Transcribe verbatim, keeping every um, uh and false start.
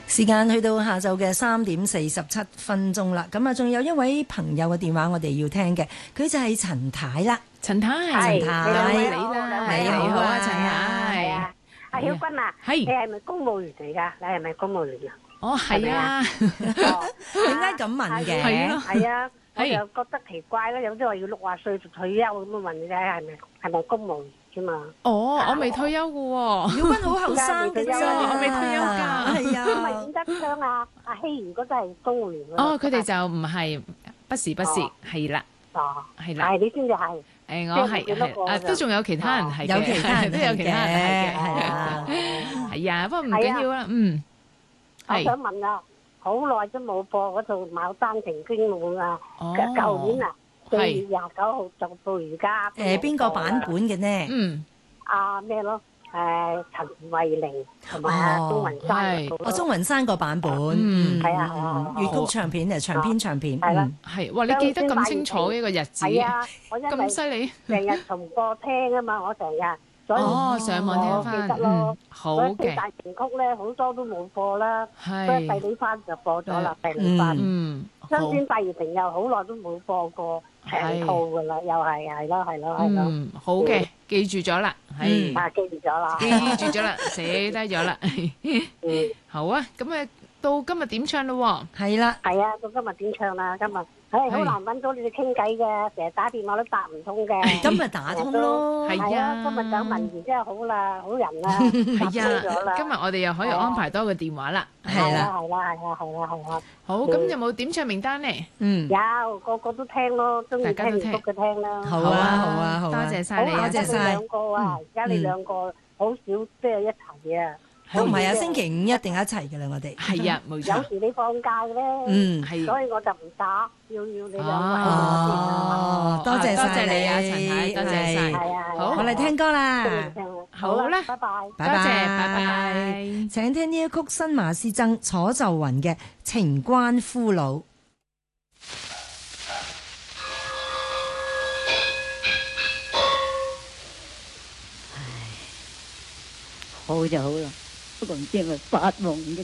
時間去到下晝嘅三點四十七分鐘啦，咁啊，仲有一位朋友嘅電話我哋要聽嘅，佢就係陳太啦。 陳太， 陳太， 你啦， 你好啊，陳太。 係啊，阿曉君啊， 係， 你係咪公務員嚟㗎？你係咪公務員啊？ 哦，係啊。 點解咁問嘅？ 係咯， 係啊，我就覺得奇怪啦，有啲話要六十歲就退休咁啊，問你係咪係咪公務員啫嘛？ 哦，我未退休嘅喎。 曉君好後生嘅啫， 我未退休㗎。 係啊。 咁咪伍德昌啊、阿希如嗰都係公務員。 哦，佢哋就唔係，不是不是，係啦。 哦， 係啦。 係你先至係。 誒，我係係啊，都仲有其他人係嘅， 有其他人都有其他人係嘅， 係啊， 係啊，不過唔緊要啦，嗯。 我想問啊，好耐都冇播嗰套《牡丹亭驚夢》啊，舊年啊四月廿九號就到而家。 誒，邊個版本嘅呢？ 嗯。 啊咩咯？誒，陳慧玲同埋阿鍾雲山嗰個。 哦，鍾雲山個版本。 嗯，係啊係啊。 粵曲唱片誒，長篇長片。 係啦。 係，哇！你記得咁清楚嘅個日子。 係啊，我因為咁犀利。 成日重播聽啊嘛，我成日。 哦，上網聽翻。嗯，好嘅。 大情曲咧，好多都冇播啦。 係。 所以第二番就播咗啦，第二番。 嗯。 新鮮大熱情又好耐都冇播過成套噶啦，又係係咯係咯係咯。 嗯，好嘅，記住咗啦，係。 啊，記住咗啦。 記住咗啦，寫低咗啦。嗯。好啊，咁啊，到今日點唱咯喎。 係啦。 係啊，到今日點唱啦？今日，唉，好難揾到你哋傾偈嘅，成日打電話都答唔通嘅。 今日打通咯。 係啊，今日等文賢真係好啦，好人啦。 係啊，今日我哋又可以安排多個電話啦。 係啦， 係啦，係啦，係啦，係啦。 好，咁有冇點唱名單呢？ 嗯， 有，個個都聽咯，中意聽粵曲嘅聽啦。 好啊，好啊，好多謝晒你， 多謝晒。 兩個啊，而家你兩個好少即係一齊啊。 都唔係啊，星期五一定一齊嘅啦，我哋。 係啊，冇錯。 有時你放假嘅咧， 嗯， 係。 所以我就唔打，要要你兩個。 哦，多謝多謝你啊， 陳太，多謝晒。 係啊， 好，我哋聽歌啦。 好啦， 拜拜。 拜拜， 拜拜。 請聽呢一曲新馬師曾楚岫雲嘅《情關夫老》。 好就好啦，不過唔知係咪發夢啫。